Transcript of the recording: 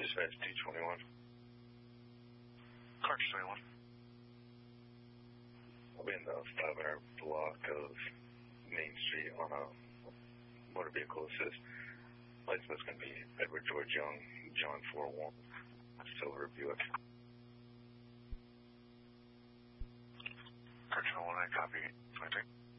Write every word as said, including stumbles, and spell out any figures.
Dispatch two twenty-one. Car two twenty-one. I'll be in the five hundred block of Main Street on a motor vehicle assist. License is going to be Edward George Young, John four one, Silver Buick.